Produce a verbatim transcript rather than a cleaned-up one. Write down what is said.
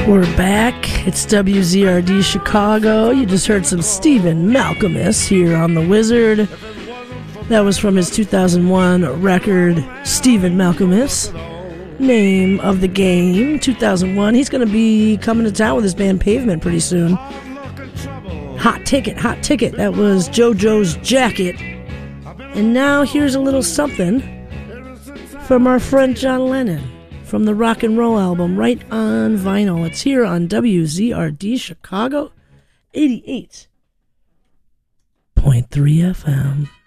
We're back. It's W Z R D Chicago. You just heard some Stephen Malkmus here on The Wizard. That was from his two thousand one record, Stephen Malkmus. Name of the Game, two thousand one. He's going to be coming to town with his band Pavement pretty soon. Hot Ticket, Hot Ticket. That was JoJo's Jacket. And now here's a little something from our friend John Lennon from the rock and roll album, Right on Vinyl. It's here on W Z R D Chicago, eighty-eight point three F M.